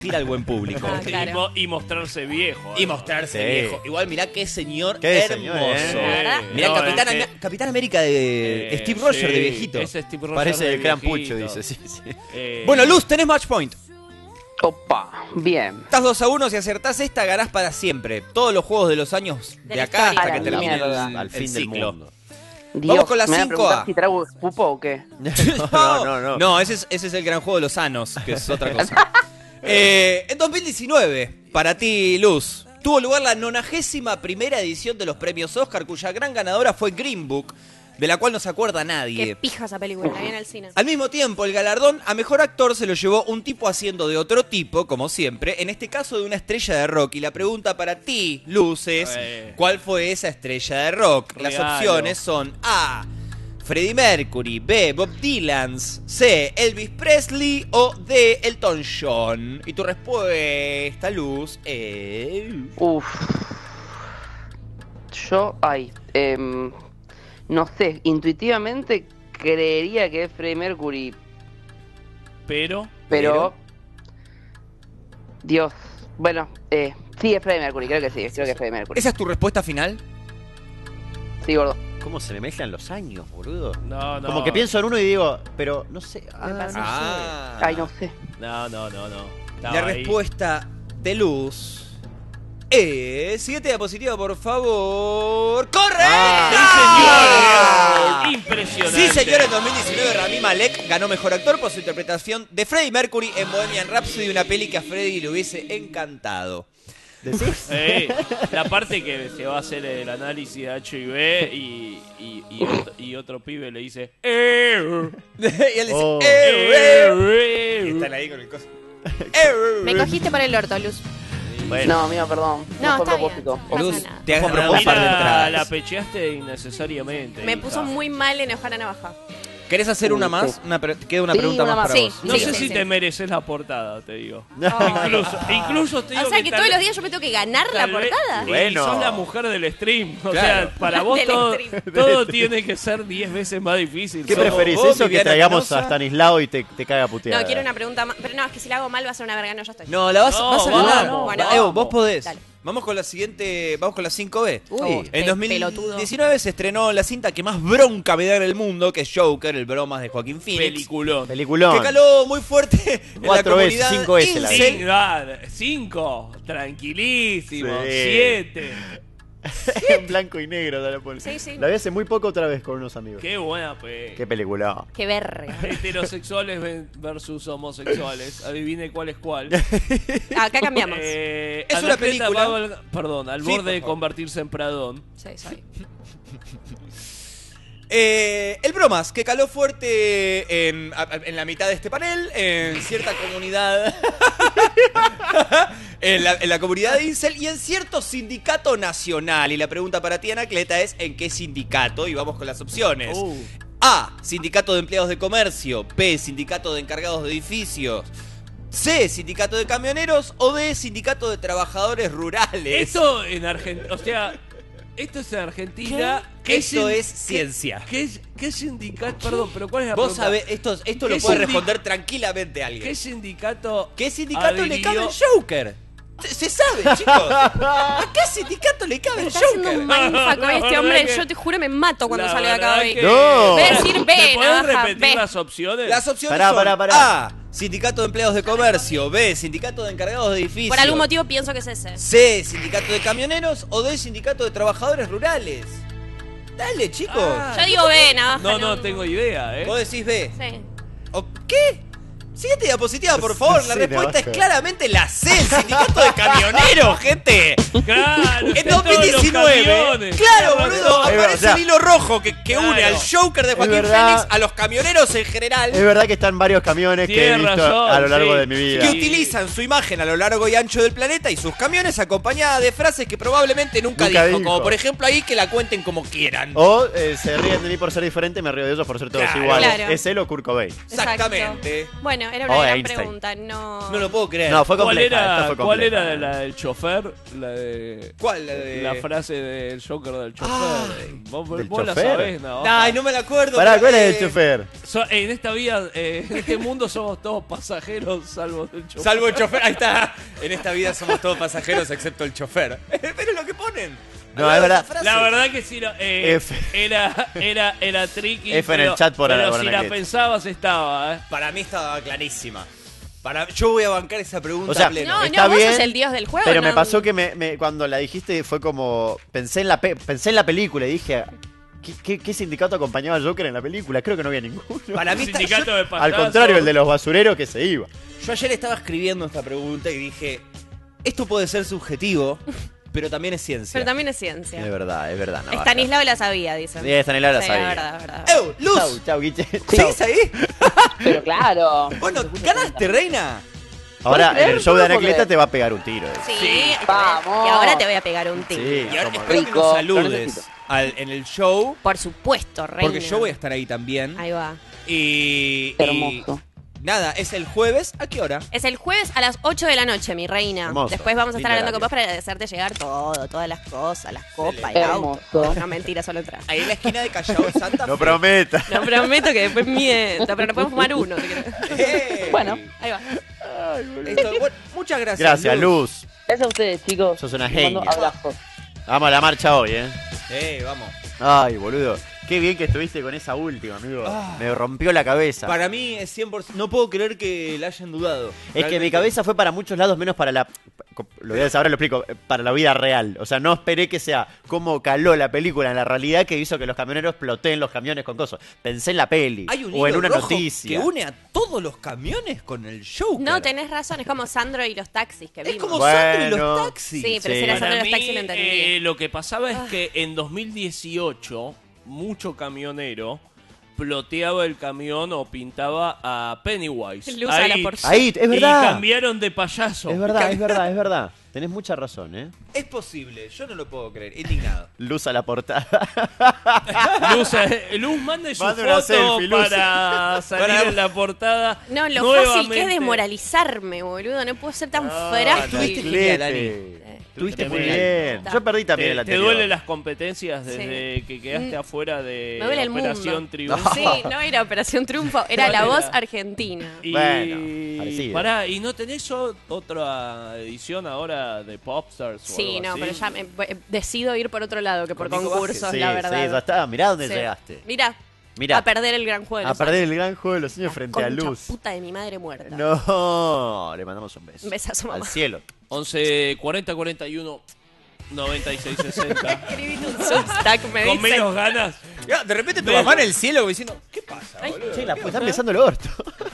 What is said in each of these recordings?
tira al buen público. Ah, claro. Y mostrarse viejo. Y mostrarse Sí. viejo. Igual mirá qué señor Qué hermoso. señor, La verdad. Mirá No, Capitán América de Steve Rogers sí, de viejito. Ese Steve Rogers Parece de el gran viejito. Pucho, dice. Sí, sí. Bueno, Luz, tenés match point. Opa, bien. Estás 2-1, si acertás esta, ganás para siempre. Todos los juegos de los años de la acá hasta historia. que A la termine mierda. el Al fin del ciclo. mundo. Dios, con la ¿me van a 5A. preguntar si trago pupo o qué? No. No, ese es el gran juego de los sanos, que es otra cosa. En 2019, para ti, Luz, tuvo lugar la 91ª edición de los premios Oscar, cuya gran ganadora fue Green Book, de la cual no se acuerda Qué nadie. pija esa película, la vi en el cine. Al mismo tiempo, el galardón a mejor actor se lo llevó un tipo haciendo de otro tipo, como siempre, en este caso de una estrella de rock. Y la pregunta para ti, Luz, es: ¿cuál fue esa estrella de rock? Las Regalo. opciones son A, Freddie Mercury, B, Bob Dylan, C, Elvis Presley o D, Elton John. Y tu respuesta, Luz, es... Uf. Yo, no sé, intuitivamente creería que es Freddie Mercury, Pero pero... Dios, bueno, sí es Freddie Mercury, creo que sí, creo que es Freddie Mercury. ¿Esa es tu respuesta final? Sí, gordo. ¿Cómo se me mezclan los años, boludo? no. Como que pienso en uno y digo, pero no sé. Me pasa. Ah. Ay, no sé. No. Estaba La ahí. respuesta de Luz es... Siguiente diapositiva, por favor. ¡Correcta! Sí, señor. Impresionante. Sí, señor, en 2019 Rami Malek ganó Mejor Actor por su interpretación de Freddie Mercury en Bohemian Rhapsody, una peli que a Freddie le hubiese encantado. ¿Decís? La parte que se va a hacer el análisis de HIV y otro pibe le dice Y él dice... Oh. Y están ahí con el coso. Me cogiste por el orto, Luz. Bueno, No, mío, perdón. No, fue a está bien. propósito. No pasa Luz, nada. te has Fue a ganado un par de Mira, entradas. la pecheaste innecesariamente. Me hija. puso muy mal enojar a Navaja. ¿Querés hacer una más? Queda una Sí, pregunta una más más. para Sí. vos. No Sí, sé sí, si sí. te mereces la portada, te digo. Ay. Incluso te digo O sea que tal- todos los días yo me tengo que ganar la tal vez- portada. Y Bueno. sos la mujer del stream. O Claro. sea, para vos Del todo, stream. todo tiene que ser 10 veces más difícil. ¿qué Sos- preferís? vos, ¿Eso que Viviana traigamos Canosa? a Stanislao y te caga puteada? No, quiero una pregunta más. Pero no, es que si la hago mal va a ser una verga. No, ya estoy. No, la vas a vamos, ganar. bueno, Evo, vos podés. Dale. Vamos con la siguiente, vamos con la 5B. Uy, En pelotudo. 2019 se estrenó la cinta que más bronca me da en el mundo, que es Joker, el bromas de Joaquín Phoenix. Peliculón. Peliculón. Que caló muy fuerte en la 4 veces, comunidad 5 veces la vi. incel. 5, tranquilísimo. Sí. 7. En blanco y negro. Te la pones. Sí, sí. La vi hace muy poco otra vez con unos amigos. Qué buena pe. Qué película. Qué verga. Heterosexuales versus homosexuales. Adivine cuál es cuál. Acá cambiamos. Es Anacleta una película. Bauer, perdón, al Sí, borde por de favor. convertirse en Pradón. Sí, soy. El bromas, que caló fuerte en la mitad de este panel, en cierta comunidad, en la comunidad de Incel y en cierto sindicato nacional. Y la pregunta para ti, Anacleta, es ¿en qué sindicato? Y vamos con las opciones. A, sindicato de empleados de comercio. B, sindicato de encargados de edificios. C, sindicato de camioneros. O D, sindicato de trabajadores rurales. Esto en Argentina, o sea, esto es en Argentina. ¿Qué Esto sin- es ciencia. ¿Qué sindicato? Perdón, pero ¿cuál es la Vos pregunta? sabés, esto lo ¿Qué puede sindi- responder tranquilamente alguien. ¿Qué sindicato? ¿Qué sindicato le cabe adhirió- el Joker? Se sabe, chicos. ¿A qué sindicato le cabe el Está haciendo Joker? un mindfuck con La este verdad hombre. que- Yo te juro me mato cuando La salgo de acá verdad hoy. que- No. Voy a decir B, ¿Me puedes Navaja, repetir B. las opciones? Las opciones Pará, son pará, pará. A, sindicato de empleados de comercio. B, sindicato de encargados de edificios. Por algún motivo pienso que es ese. C, sindicato de camioneros. O D, sindicato de trabajadores rurales. Dale, chicos. Ah. Yo digo B, Navaja. No tengo idea, ¿eh? Vos decís B. Sí. ¿O qué? Siguiente diapositiva, por favor. La Sí, respuesta es Navaja. claramente la C, el sindicato de camioneros, gente. Claro, En de todos los 2019, camiones. claro, Tenés boludo, razón. aparece o sea, el hilo rojo que claro. une al Joker de Joaquín verdad. Phoenix a los camioneros en general, Es verdad que están varios camiones que he Tienes visto razón, a lo largo sí. de mi vida. que Sí. utilizan su imagen a lo largo y ancho del planeta y sus camiones acompañada de frases que probablemente nunca Nunca dijo, dijo. como por ejemplo ahí que la cuenten como quieran. O se ríen de mí por ser diferente, me río de ellos por ser todos Claro. iguales. Claro. Es él o Kurt Cobain. Exactamente. Exacto. Bueno, era una O gran Einstein. pregunta. No lo puedo creer. No, fue ¿Cuál compleja. esta era, fue ¿Cuál compleja. era la del chofer? La de... ¿Cuál? La de... La frase del Joker del chofer. Ay, vos ¿del vos la chofer? sabés, ¿no? Ay, no me la acuerdo. Pará, pero, ¿cuál es el chofer? En esta vida, en este mundo somos todos pasajeros, salvo el chofer. Salvo el chofer, ahí está. En esta vida somos todos pasajeros excepto el chofer. Pero es lo que ponen. No, es verdad. La verdad que sí, F. era tricky. F en el chat por pero por si la Anacleto. pensabas estaba, Para mí estaba clarísima. Yo voy a bancar esa pregunta O sea, a pleno. No, está vos bien, sos el dios del juego. Pero no. me pasó que cuando la dijiste fue como... Pensé en la película y dije... ¿Qué sindicato acompañaba a Joker en la película? Creo que no había ninguno. Para mí está- Sindicato de Al payasos. contrario, el de los basureros que se iba. Yo ayer estaba escribiendo esta pregunta y dije, esto puede ser subjetivo, pero también es ciencia. Pero también es ciencia. Es verdad, Navarra. Estanislao la sabía, dicen. Sí, Stanislao la Sí, sabía. es verdad, es verdad. ¡Ew! ¡Luz! Chau, Guiche. ¿Seguís ahí? Pero claro. Bueno, ganaste, reina. Ahora, ¿Puedes en el creer? show de ¿Puedo Anacleta creer? te va a pegar un tiro. Sí, Vamos. y ahora te voy a pegar un tiro. Sí, Y ahora cómo espero que Rico, nos lo saludes necesito. en el show, Por supuesto, reina. porque yo voy a estar ahí también. Ahí va. Y Hermoso. nada, es el jueves. ¿A qué hora? Es el jueves a las 8 de la noche, mi reina. Hermoso. Después vamos a estar Lindo hablando con horario. vos para hacerte llegar todas las cosas, las copas, el auto. Hermoso. No, mentira, solo entrar. Ahí en la esquina de Callao de Santa No Fe. prometa. No prometo que después miento, pero no podemos fumar uno. si querés. ¡Eh! Bueno. Ahí va. Bueno, muchas gracias. Gracias, Luz. Gracias a ustedes, chicos. Sos una Les mando genia. abrazos. Vamos a la marcha hoy, Vamos. Ay, boludo. Qué bien que estuviste con esa última, amigo. Ah. Me rompió la cabeza. Para mí es 100%. No puedo creer que la hayan dudado. Es que Realmente. mi cabeza fue para muchos lados, menos para la... Lo voy a decir, ahora lo explico. Para la vida real. O sea, no esperé que sea cómo caló la película en la realidad que hizo que los camioneros ploteen los camiones con cosas. Pensé en la peli. Hay un o en hilo una rojo noticia. que une a todos los camiones con el show. No, tenés razón, es como Sandro y los taxis que Es vimos. como Sandro y Bueno. los taxis. Sí, pero si era Sandro y los taxis lo entendí. lo que pasaba es que en 2018 mucho camionero ploteaba el camión o pintaba a Pennywise. Luz a la por- Ahí, es Y verdad. cambiaron de payaso. Es verdad, es verdad, es verdad. Tenés mucha razón, ¿eh? Es posible, yo no lo puedo creer. Indignado. Luz a la portada. Luz mande su Mande una foto selfie, Luz. para salir Para- en la portada. No, lo fácil que es nuevamente. desmoralizarme, boludo. No puedo ser tan estuviste frágil. genial, Leti. Estuviste muy Tremendo. bien. Yo perdí también el ¿Te anterior. duelen las competencias desde que quedaste afuera de Me duele el Operación mundo. Triunfo? Sí, no era Operación Triunfo, era No La era. Voz Argentina. Y Bueno, parecido. pará, ¿y no tenés otra edición ahora de Popstars? o Sí, algo no, así? pero ya decido ir por otro lado que por Con Nico concursos, Sí, la verdad. sí, ya está. Mirá dónde Sí. llegaste. Mirá, Mirá. a perder el gran juego de A los perder años. el gran juego de los niños frente a Concha Luz. puta de mi madre muerta. No, le mandamos un beso. Un besazo, mamá. Al cielo. 11 40 41 96 60. Escribite un substack, me Con dice. menos ganas. Ya, de repente tu Ven. mamá en el cielo diciendo, ¿qué pasa, boludo? Che, están besando el orto.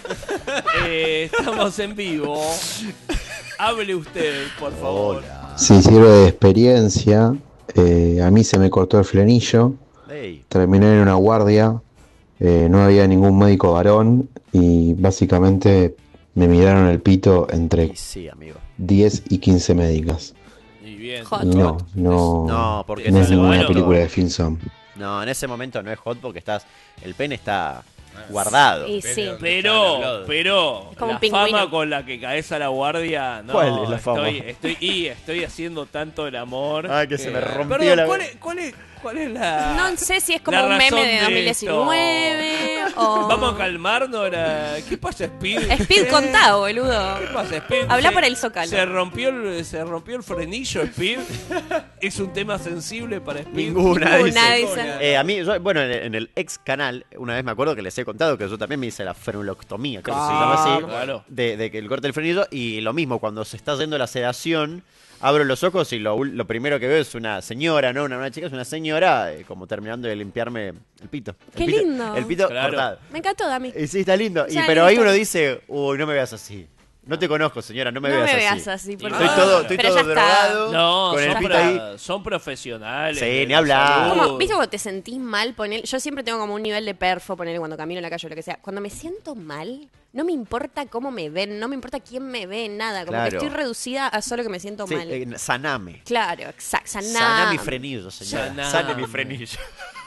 Estamos en vivo. Hable usted, por favor. Si sirve de experiencia, a mí se me cortó el frenillo, Ey, terminé en una guardia, no había ningún médico varón y básicamente me miraron el pito entre y sí, amigo. 10 y 15 médicas. Y bien. Hot. Y no No, porque no no es se ninguna bueno. película de Finson. No, en ese momento no es hot porque el pene está guardado. Y sí. Pero Es como la un pingüino. fama con la que caes a la guardia, no, ¿Cuál es la fama? Estoy haciendo tanto el amor. Ay, que se me rompió Perdón, la- ¿cuál es la No sé si es como la un meme razón de 2019 o... Vamos a calmarnos. ¿Qué pasa, Speed? Speed contado, boludo. ¿Qué pasa, Speed? Habla por el Zócalo. Se rompió el frenillo, Speed. Es un tema sensible para Speed. Ninguna, Ninguna, dice. dice. A mí, bueno, en el ex canal, una vez me acuerdo que les he contado que yo también me hice la frenuloctomía, creo que se llama así, Claro. de que el corte del frenillo, y lo mismo, cuando se está yendo la sedación, abro los ojos y lo primero que veo es una señora, no una chica, es una señora como terminando de limpiarme el pito. Qué El pito- lindo. El pito Claro. cortado. Me encantó, Dami. Y sí, está lindo. Ya, Pero ahí listo. uno dice, uy, no me veas así. No te conozco, señora, no me No veas me así. veas así, por Estoy favor. todo, Pero ya está. drogado, No, con el son, pito ahí. son profesionales. Sí, de ni la hablar. salud. Como, ¿viste cuando te sentís mal? Yo siempre tengo como un nivel de perfo, ponerle cuando camino en la calle o lo que sea. Cuando me siento mal, no me importa cómo me ven, no me importa quién me ve, nada. Como Claro. que estoy reducida a solo que me siento Sí, mal. saname. Claro, exacto. Sana mi frenillo, señora. Saname. Sane mi frenillo.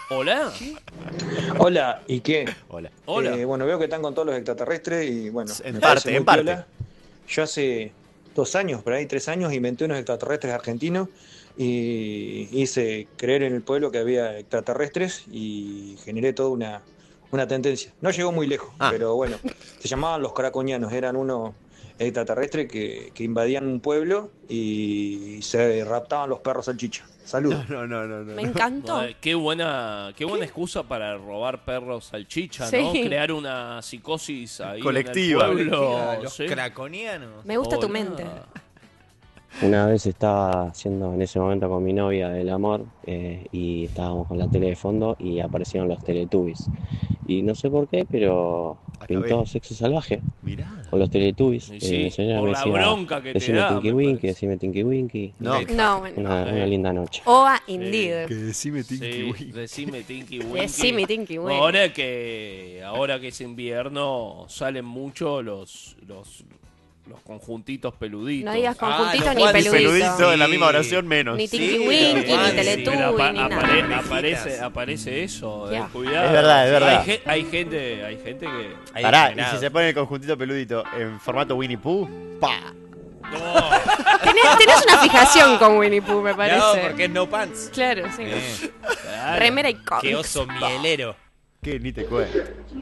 Hola. Hola, ¿y qué? Hola. Hola. Bueno, veo que están con todos los extraterrestres y bueno, En me parte, parece muy en parte. piola. Yo hace 2 años, por ahí 3 años, inventé unos extraterrestres argentinos y hice creer en el pueblo que había extraterrestres y generé toda una tendencia. No llegó muy lejos, pero bueno, se llamaban los caraconianos, eran unos extraterrestres que invadían un pueblo y se raptaban los perros salchicha. Saludos. No. Me encantó. Ay, qué buena excusa para robar perros salchicha, Sí. ¿no? Crear una psicosis ahí Colectiva. en el pueblo. Los Sí. craconianos. Me gusta tu Hola. mente. Una vez estaba haciendo en ese momento con mi novia el amor y estábamos con la tele de fondo y aparecieron los Teletubbies. Y no sé por qué, pero pintó Sexo Salvaje Mirá. con los Teletubbies. Sí, sí, Mi señora por me la decía, bronca que te decime da, Tinky me Winky, parece. decime Tinky Winky. No. No, bueno. Una linda noche. Oa indeed. Que decime Tinky Sí, Winky. decime Tinky Winky. Decime Tinky Winky. Ahora que es invierno salen mucho los conjuntitos peluditos. No digas Ah, conjuntito los ni Juan peludito. Peludito en la misma Sí. oración menos. Ni Tinky Sí, Winky, Juan, ni sí. Teletubby, Pero ni nada. aparece eso, Ya. cuidado. Es verdad, es verdad. Hay gente que... Ahí Pará, y degenerado. si se pone el conjuntito peludito en formato Winnie Pooh, ¡pa! Tenés una fijación con Winnie Pooh, me parece. No, porque es no pants. Claro, sí. Claro. Remera y Qué cómics. oso mielero. Que ni te cuento.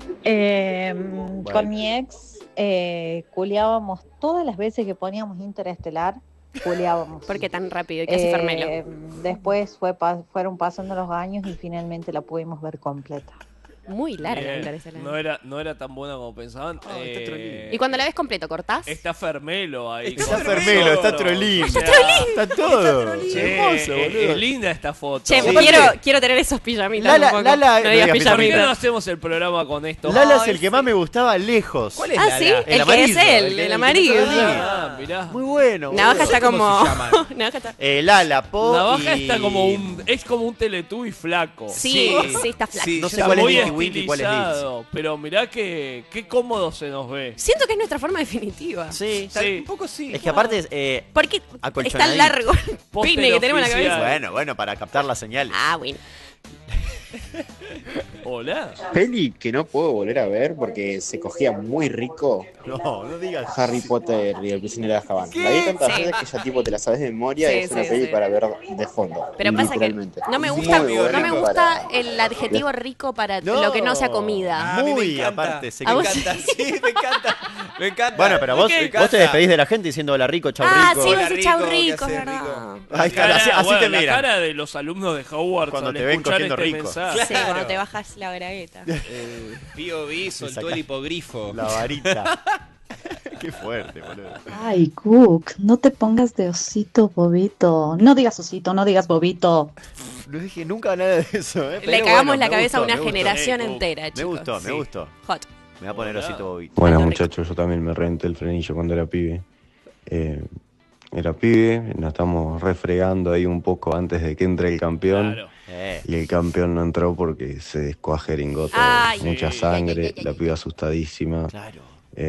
Con mi ex culeábamos todas las veces que poníamos Interestelar, culeábamos. ¿Por qué tan rápido y casi Fermelo? Después fueron pasando los años y finalmente la pudimos ver completa. Muy larga, Bien. Interestelar. no era tan buena como pensaban. Y cuando la ves completo, ¿cortás? Está Fermelo ahí. Está con Fermelo, todo. está Trolín. O sea, Está todo. che, Hermoso, boludo. es linda esta foto. Che, Sí. quiero tener esos pijamitas Lala- un poco. Lala- no no digas digas ¿Por qué no pijamitas. hacemos el programa con esto? Lala es Ay, el que más me gustaba lejos. ¿Cuál es Ah, Lala? sí, el que amarillo, es él, que- el amarillo. Ah, mirá. Muy bueno. Navaja boludo. está ¿Cómo como... se llaman? Navaja está... Lala, Po Navaja y... está como es como un Teletubby flaco. Sí, sí, está flaco. Sí, No yo sé cuál es muy Tinky Winky y cuál es Liz. estilizado, pero mirá que qué cómodo se nos ve. Siento que es nuestra forma definitiva. Sí. Sí. Un poco sí. Es que aparte Porque es Acolchonadito. tan largo el Póster pine que tenemos en la oficial. cabeza. Bueno, para captar la señal. Ah, bueno. Hola. Peli que no puedo volver a ver porque se cogía muy rico. No digas. Harry Potter y el prisionero de Azkaban. La vi tantas Sí. veces que ya tipo te la sabes de memoria Sí, y es una sí, peli sí. para ver de fondo. Pero pasa que literalmente. no me Muy gusta, buena no me gusta para- el adjetivo rico para No. lo que no sea comida. Ah, a mí me Muy encanta. aparte, ¿A Me vos encanta, sí, me encanta. Me encanta. Bueno, pero vos, Me vos encanta. te despedís de la gente diciendo hola rico, chau Ah, rico. sí, Hola, vos decís chau rico, ¿qué rico, es haces, verdad. rico? Ahí está, así Bueno, te la miran. cara de los alumnos de Hogwarts Cuando al te ven escuchar cogiendo este rico. mensaje. Sí, cuando te bajas la bragueta. P.O.V. soltó saca- el hipogrifo. La varita. Qué fuerte, boludo. Ay, Cook, no te pongas de osito, bobito. No digas osito, no digas bobito. No dije nunca nada de eso, ¿eh? Le Pero cagamos bueno, la me cabeza a gustó, una me gustó. generación Sí, entera, Me chicos. gustó, me gustó. Hot. Me va a poner osito bobito. Buenas Aldo rico. muchachos, yo también me renté el frenillo cuando era pibe. Era pibe, nos estamos refregando ahí un poco antes de que entre el campeón. Claro. Y el campeón no entró porque se descuajeringó todo. Ay, Mucha sí. sangre, la piba asustadísima. Claro.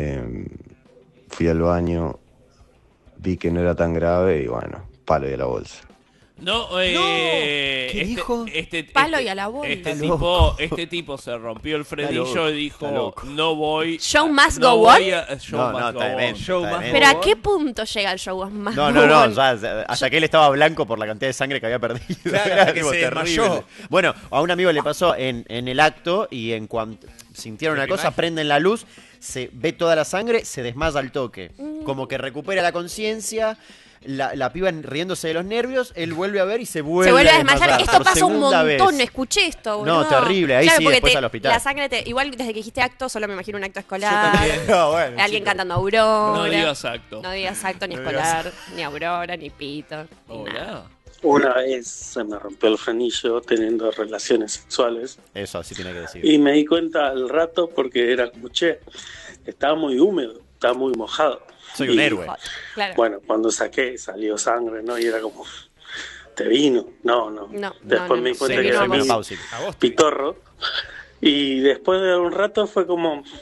Fui al baño, vi que no era tan grave y bueno, palo y a la bolsa. No, ¿Qué dijo? Palo y a la bola. Este tipo se rompió el frenillo loco, y está dijo, loco. no voy. Show must no go voy on. a- show No, must no, go está on. bien. Show está más bien. Pero ¿a qué punto llega el show más? No, ya, hasta que él estaba blanco por la cantidad de sangre que había perdido. Claro, Era hasta que tipo se terrible. desmayó. Bueno, a un amigo le pasó en el acto y en cuanto sintieron una cosa, prenden la luz, se ve toda la sangre, se desmaya al toque. Como que recupera la conciencia. La piba riéndose de los nervios, él vuelve a ver y se vuelve Se vuelve a desmayar. Esto por pasa un segunda montón, vez. escuché esto, No, boludo. terrible, ahí Claro, sí, porque después al hospital. La sangre igual desde que dijiste acto, solo me imagino un acto escolar. No, bueno, Alguien chicos. cantando Aurora. No digas acto. No digas acto, ni No escolar, ni Aurora, ni Pito. Ni nada. Hola. Una vez se me rompió el frenillo teniendo relaciones sexuales Eso, así tiene que decir. y me di cuenta al rato porque era como, che, estaba muy húmedo, estaba muy mojado. Soy un Y, héroe. Claro. Bueno, cuando saqué salió sangre, ¿no? Y era como, ¿te vino? No. No, Después me di cuenta se que vino era a mi vos. Menopáusico. pitorro. Y después de un rato fue como,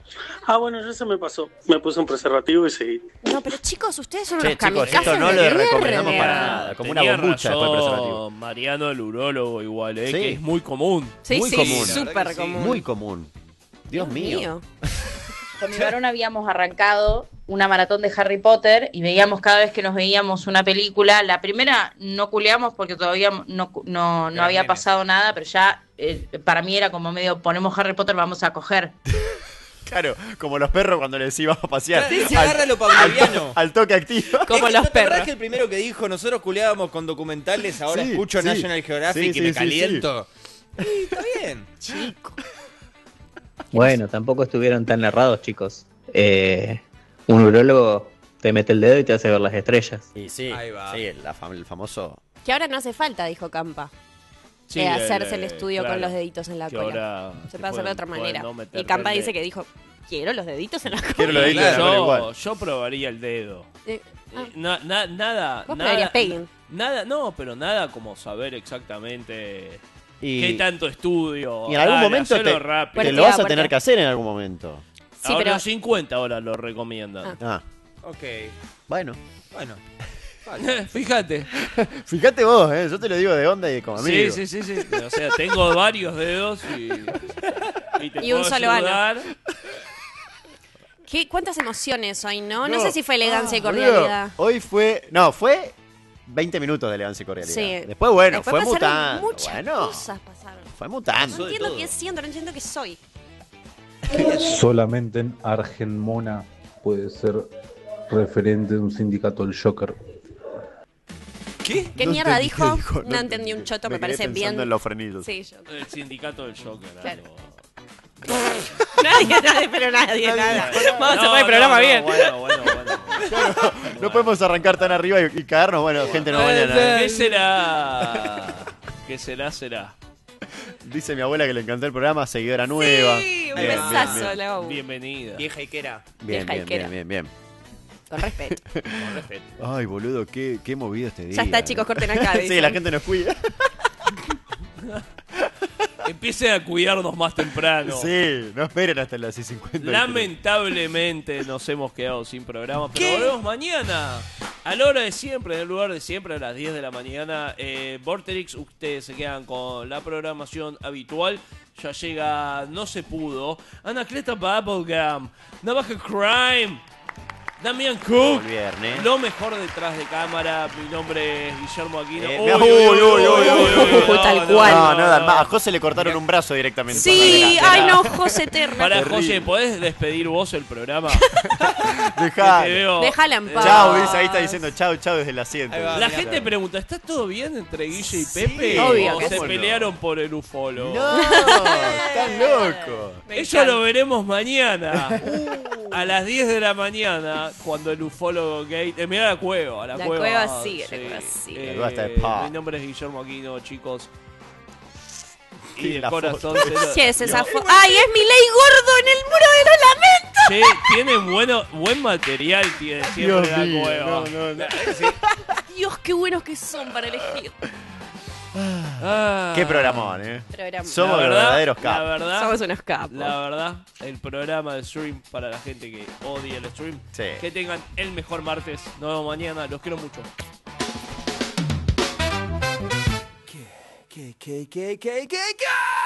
Bueno, ya se me pasó. Me puse un preservativo y seguí. No, pero chicos, ustedes son Che, unos chicos, kamikazes esto no de lo mierda. recomendamos para nada. Como una Tenía bombucha después del razón preservativo. Mariano, el urólogo, igual, Sí. que es muy común. Sí, Muy sí, común. súper común. Muy común. Dios mío. Con mi varón habíamos arrancado una maratón de Harry Potter y veíamos cada vez que nos veíamos una película. La primera no culeamos porque todavía no había pasado nada, pero ya para mí era como medio, ponemos Harry Potter, vamos a coger. Claro, como los perros cuando les ibas a pasear. Sí, se agarra lo pavloviano. Al toque activo. Como Es que, los ¿no te acordás perros. que el primero que dijo, nosotros culeábamos con documentales, ahora Sí, escucho sí. National Geographic Sí, y me sí, sí, caliento? Sí, está bien. Chico. Bueno, tampoco estuvieron tan errados, chicos. Un urólogo te mete el dedo y te hace ver las estrellas. Y sí, Ahí va. sí, el famoso. Que ahora no hace falta, dijo Campa. Sí, Hacerse el estudio claro, con los deditos en la que cola. ahora Se puede hacer de otra pueden manera. no meter Y Campa el dice dedo. que dijo, quiero los deditos en la cola. Quiero los deditos en la cola igual. Yo probaría el dedo. Ah. Nada. Vos nada, probarías pegging. Nada, no, pero nada como saber exactamente Y, qué tanto estudio. y en algún Dale, momento hacelo rápido. te lo vas a tener que hacer en algún momento. Sí, Ahora pero- los 50 ahora lo recomiendan. Ah, Ok. bueno. Bueno. Fíjate. Fíjate vos, yo te lo digo de onda y como amigo. Sí. O sea, tengo varios dedos y te Y un puedo solo ano. ayudar. ¿Cuántas emociones hoy, no? No sé si fue elegancia y Boludo, cordialidad. Hoy fue 20 minutos de elegancia y cordialidad. Sí. Después, bueno, Después fue pasaron mutando. muchas Bueno, cosas pasaron. fue mutando. No entiendo qué siento, no entiendo qué soy. Solamente en Argenmona puede ser referente de un sindicato del Joker. ¿Qué No mierda entendí dijo? qué dijo, No entendí un choto, me quedé parece bien. pensando en los frenillos. Sí, yo. El sindicato del Joker. Claro. algo. nadie, pero nadie, nada. Vamos a cerrar el programa bien. Bueno. No podemos arrancar tan arriba y caernos. Bueno, gente, no mañana. ¿Qué será? ¿Qué será? Dice mi abuela que le encantó el programa, seguidora nueva. Sí, un Bien, besazo, bien, la Bau. Bienvenida. Vieja Iquera. Bien, Vieja Iquera. bien. Con respeto. Con respeto. Ay, boludo, qué movido este día. Ya está, chicos, corten acá. Sí, dicen. la gente nos cuida. Empiecen a cuidarnos más temprano. Sí, no esperen hasta las 6:50. Lamentablemente nos hemos quedado sin programa, pero volvemos mañana a la hora de siempre, en el lugar de siempre, a las 10 de la mañana. Vorterix, ustedes se quedan con la programación habitual. Ya llega No Se Pudo, Anacleta Bubblegum, Navaja Crime, Damián Cook, Viernes. lo mejor detrás de cámara. Mi nombre es Guillermo Aquino. Tal cual. No, Dalma, a José le cortaron un brazo directamente. Sí, ay no, José Terra. Para Terrible. José, ¿podés despedir vos el programa? Dejá. Que te veo- Déjala en paz. Chau, dice, ahí está diciendo chau desde el asiento. Ahí va. La mirá. gente pregunta, ¿está todo bien entre Guille y Pepe? obvio ¿O que se sí. pelearon por el ufólogo? No, estás loco. Eso lo veremos mañana. A las 10 de la mañana, cuando el ufólogo gate... mirá la cueva, La cueva sigue, la cueva sigue. La cueva está de paz. Mi nombre es Guillermo Aquino, chicos. Y Sí, el la corazón... ¿Qué es esa foto? ¡Ay, es mi ley gordo en el muro de los lamentos! Sí, tienen buen material, tiene siempre Dios la mío, cueva. no. Dios, qué buenos que son para elegir. Ah. Qué programón, Programa. Somos La los verdad, verdaderos La capos. verdad, Somos unos capos. la verdad, el programa de stream para la gente que odia el stream. Sí. Que tengan el mejor martes. Nos vemos mañana. Los quiero mucho. ¿Qué?